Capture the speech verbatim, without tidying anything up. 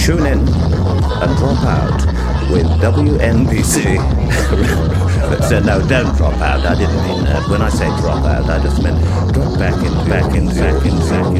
tune in and drop out with W N B C. So no, don't drop out. I didn't mean that. When I say drop out, I just meant drop back in, back in, back in, back in.